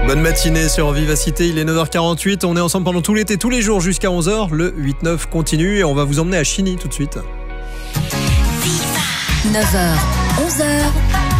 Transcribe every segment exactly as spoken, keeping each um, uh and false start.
Bonne matinée sur Vivacité, il est neuf heures quarante-huit, on est ensemble pendant tout l'été, tous les jours jusqu'à onze heures, le huit neuf continue et on va vous emmener à Chigny tout de suite. neuf heures, onze heures,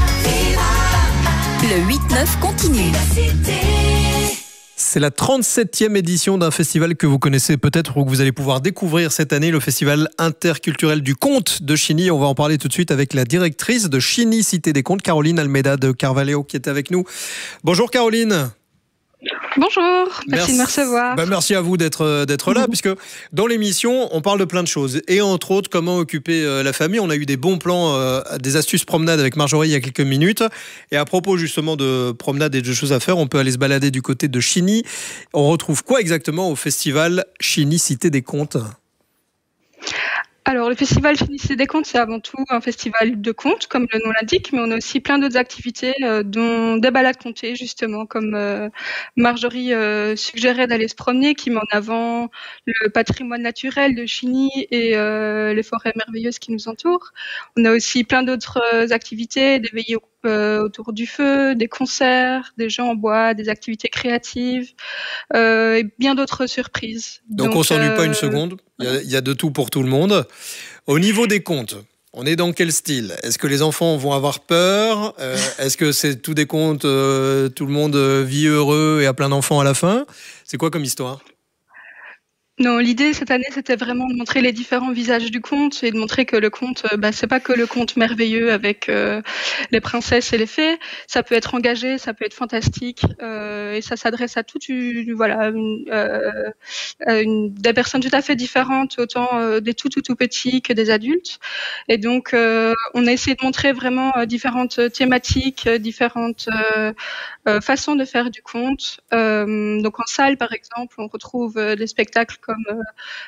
le huit neuf continue. C'est la trente-septième édition d'un festival que vous connaissez peut-être ou que vous allez pouvoir découvrir cette année, le Festival interculturel du conte de Chigny. On va en parler tout de suite avec la directrice de Chigny Cité des Contes, Caroline Almeida de Carvalho, qui est avec nous. Bonjour Caroline. Bonjour, merci, merci de me recevoir. Bah merci à vous d'être d'être là, mmh. puisque dans l'émission, on parle de plein de choses. Et entre autres, comment occuper euh, la famille. On a eu des bons plans, euh, des astuces promenade avec Marjorie il y a quelques minutes. Et à propos justement de promenade et de choses à faire, on peut aller se balader du côté de Chigny. On retrouve quoi exactement au festival Chigny Cité des Contes ? Alors, le festival Chigny Cité des Contes, c'est avant tout un festival de contes, comme le nom l'indique, mais on a aussi plein d'autres activités, euh, dont des balades contées, justement, comme euh, Marjorie euh, suggérait d'aller se promener, qui met en avant le patrimoine naturel de Chigny et euh, les forêts merveilleuses qui nous entourent. On a aussi plein d'autres euh, activités, des veillées euh, autour du feu, des concerts, des jeux en bois, des activités créatives euh, et bien d'autres surprises. Donc, Donc on ne s'ennuie euh, pas une seconde, il y, a, il y a de tout pour tout le monde. Au niveau des contes, on est dans quel style ? Est-ce que les enfants vont avoir peur ? euh, Est-ce que c'est tout des contes, euh, tout le monde vit heureux et a plein d'enfants à la fin ? C'est quoi comme histoire ? Non, l'idée cette année, c'était vraiment de montrer les différents visages du conte et de montrer que le conte, bah, c'est pas que le conte merveilleux avec euh, les princesses et les fées. Ça peut être engagé, ça peut être fantastique, euh, et ça s'adresse à toute une, voilà, une, euh, une, des personnes tout à fait différentes, autant euh, des tout tout tout petits que des adultes. Et donc, euh, on a essayé de montrer vraiment euh, différentes thématiques, euh, différentes euh, euh, façons de faire du conte. Euh, donc, en salle, par exemple, on retrouve euh, des spectacles comme